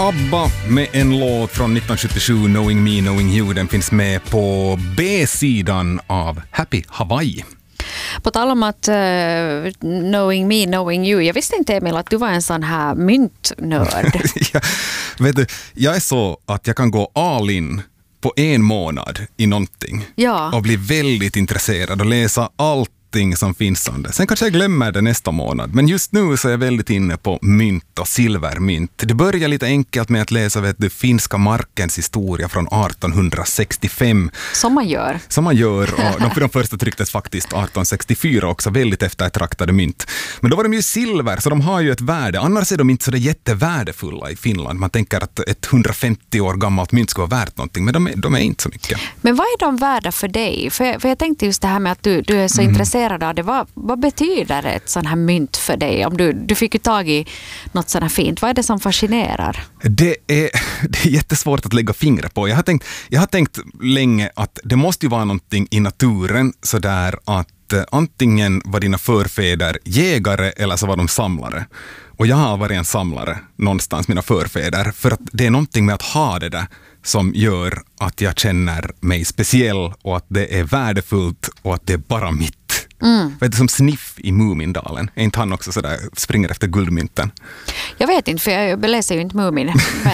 ABBA med en låt från 1977, Knowing Me, Knowing You. Den finns med på B-sidan av Happy Hawaii. På tal om att knowing me, knowing you. Jag visste inte, Emil, att du var en sån här myntnörd. Ja, vet du, jag är så att jag kan gå all in på en månad i någonting. Ja. Och bli väldigt intresserad och läsa allt som finns om det. Sen kanske jag glömmer det nästa månad. Men just nu så är jag väldigt inne på mynt och silvermynt. Det börjar lite enkelt med att läsa finska markens historia från 1865. Som man gör. Som man gör. Och de första trycktes faktiskt 1864 också. Väldigt eftertraktade mynt. Men då var de ju silver, så de har ju ett värde. Annars är de inte så jättevärdefulla i Finland. Man tänker att ett 150 år gammalt mynt ska vara värt någonting. Men de är inte så mycket. Men vad är de värda för dig? För jag tänkte just det här med att du är så intresserad. Vad betyder ett sån här mynt för dig? Om du fick ju tag i något sån här fint. Vad är det som fascinerar? Det är jättesvårt att lägga fingret på. Jag har tänkt länge att det måste ju vara någonting i naturen så där att antingen var dina förfäder jägare eller så var de samlare. Och jag har varit en samlare någonstans, mina förfäder. För att det är någonting med att ha det där som gör att jag känner mig speciell och att det är värdefullt och att det är bara mitt. Vet du, som Sniff i Mumindalen. Är inte han också sådär, springer efter guldmynten? Jag vet inte, för jag läser ju inte Mumin.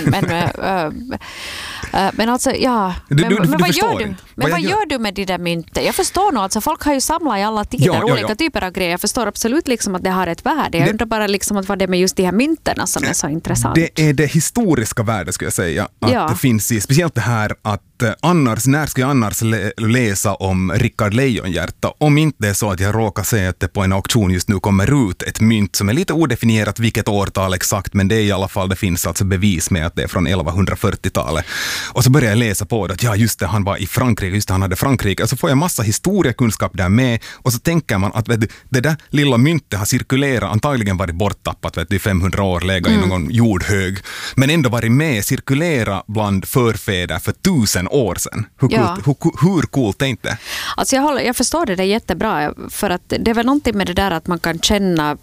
Men alltså, ja. Men vad gör du med de där mynten? Jag förstår nog, alltså folk har ju samlat i alla tider olika typer av grejer. Jag förstår absolut liksom att det har ett värde. Jag undrar bara liksom att vad det är med just de här mynterna som är så intressant. Det är det historiska värdet, skulle jag säga. Att det finns speciellt det här att när ska jag annars läsa om Rickard Leijonhjärta om inte det är så att jag råkar se att det på en auktion just nu kommer ut ett mynt som är lite odefinierat vilket årtal exakt, men det är i alla fall, det finns alltså bevis med att det är från 1140-talet. Och så börjar jag läsa på det att ja, just det, han var i Frankrike, just det, han hade Frankrike, och så får jag massa historiekunskap där med, och så tänker man att det där lilla myntet har cirkulerat, antagligen varit borttappat i 500 år, legat i någon jordhög, men ändå varit med, cirkulera bland förfäder för 1000 år sedan. Hur coolt är inte? Alltså jag förstår det jättebra, för att det är väl någonting med det där att man kan känna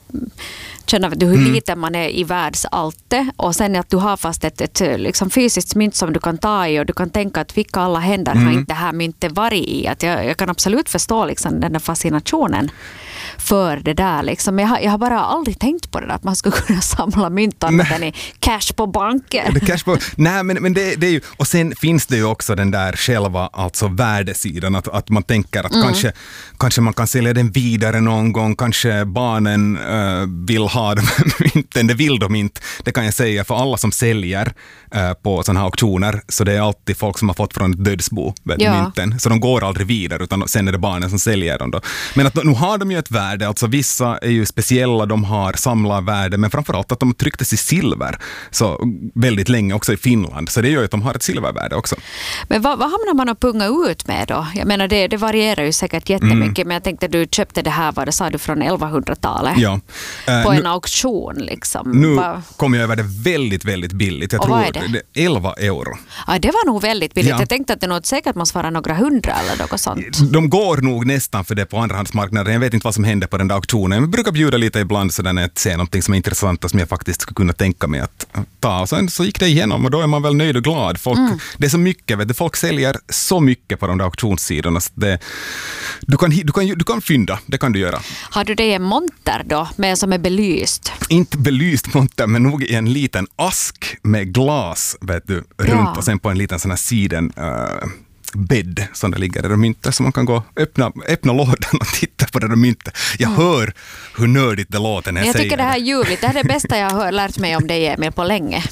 hur lite man är i världsaltet, och sen att du har fast ett liksom fysiskt mynt som du kan ta i, och du kan tänka att vilka alla händer har inte det här myntet varit i. Att jag kan absolut förstå liksom den där fascinationen för det där. Liksom. Jag har bara aldrig tänkt på det där, att man skulle kunna samla mynt annat än i cash på banken. Nej, men det är ju, och sen finns det ju också den där själva alltså värdesidan, att man tänker att kanske man kan sälja den vidare någon gång, kanske barnen vill ha de mynten, det vill de inte. Det kan jag säga för alla som säljer på sådana här auktioner, så det är alltid folk som har fått från ett dödsbo mynten, så de går aldrig vidare, utan sen är det barnen som säljer dem då. Men att nu har de ju ett värde, alltså vissa är ju speciella, de har samlarvärde, men framförallt att de trycktes i silver så väldigt länge också i Finland, så det gör ju att de har ett silvervärde också. Men vad hamnar man att punga ut med då? Jag menar det varierar ju säkert jättemycket, men jag tänkte du köpte det här, vad det sa du, från 1100-talet? Ja. På en auktion liksom. Nu kom jag över det väldigt, väldigt billigt. Jag tror det 11 euro. Ja, det var nog väldigt billigt. Ja. Jag tänkte att det nog säkert måste vara några hundra eller något sånt. De går nog nästan för det på andrahandsmarknaden. Jag vet inte vad som händer på den där auktionen. Jag brukar bjuda lite ibland så när jag ser någonting som är intressant och som jag faktiskt skulle kunna tänka mig att ta. Och sen så gick det igenom, och då är man väl nöjd och glad. Det är så mycket, folk säljer så mycket på de där auktionssidorna. Så du kan fynda, det kan du göra. Har du det i en monter då, med som är belyst? Inte belyst monter, men nog i en liten ask med glas runt, och sen på en liten sån här siden bädd som det ligger där mynter, så man kan gå öppna lådan och titta på det där myntet. Jag hör hur nördigt det låter när jag säger det. Jag tycker det här är ljuvligt. Det här är det bästa jag har lärt mig om dig, Emil, på länge.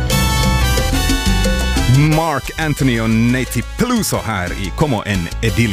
Mark Anthony och Nati Peluso här i Como en Edilio.